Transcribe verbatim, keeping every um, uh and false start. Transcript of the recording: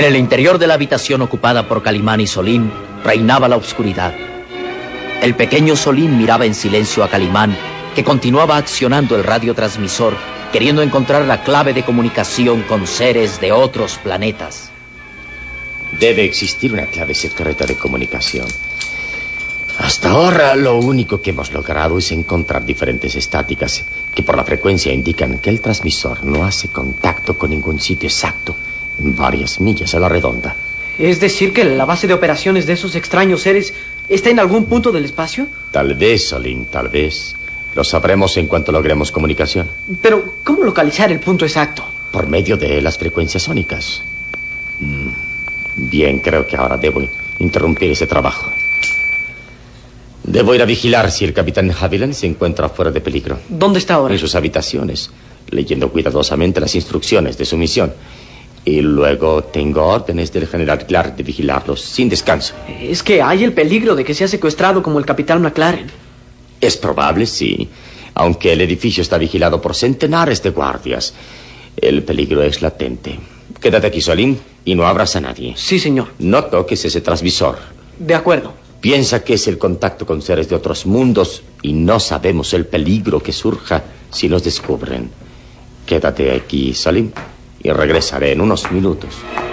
En el interior de la habitación ocupada por Calimán y Solín reinaba la oscuridad. El pequeño Solín miraba en silencio a Calimán, que continuaba accionando el radiotransmisor, queriendo encontrar la clave de comunicación con seres de otros planetas. Debe existir una clave secreta de comunicación. Hasta ahora lo único que hemos logrado es encontrar diferentes estáticas que por la frecuencia indican que el transmisor no hace contacto con ningún sitio exacto en varias millas a la redonda. ¿Es decir que la base de operaciones de esos extraños seres está en algún punto del espacio? Tal vez, Solín, tal vez. Lo sabremos en cuanto logremos comunicación. Pero, ¿cómo localizar el punto exacto? Por medio de las frecuencias sónicas. Mm, bien, creo que ahora debo interrumpir ese trabajo. Debo ir a vigilar si el capitán Haviland se encuentra fuera de peligro. ¿Dónde está ahora? En sus habitaciones, leyendo cuidadosamente las instrucciones de su misión. Y luego tengo órdenes del general Clark de vigilarlos sin descanso. Es que hay el peligro de que sea secuestrado como el capitán McLaren. Es probable, sí. Aunque el edificio está vigilado por centenares de guardias, el peligro es latente. Quédate aquí, Solín, y no abras a nadie. Sí, señor. No toques ese transmisor. De acuerdo. Piensa que es el contacto con seres de otros mundos y no sabemos el peligro que surja si nos descubren. Quédate aquí, Solín, y regresaré en unos minutos.